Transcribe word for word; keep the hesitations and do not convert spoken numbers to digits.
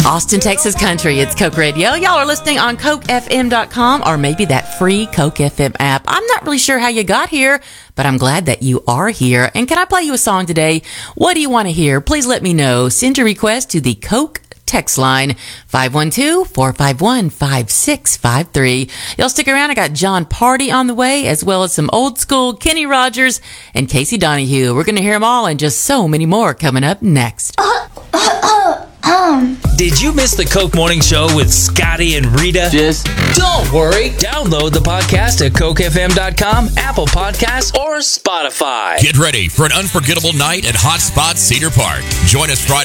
Austin, Texas country. It's Coke Radio. Y'all are listening on Coke F M dot com or maybe that free Coke F M app. I'm not really sure how you got here, but I'm glad that you are here. And can I play you a song today? What do you want to hear? Please let me know. Send your request to the Coke text line, five one two, four five one, five six five three. Y'all stick around. I got John Party on the way, as well as some old school Kenny Rogers and Casey Donahue. We're going to hear them all and just so many more coming up next. Did you miss the Coke Morning Show with Scotty and Rita? Just don't worry. Download the podcast at Coke F M dot com, Apple Podcasts, or Spotify. Get ready for an unforgettable night at Hot Spot Cedar Park. Join us Friday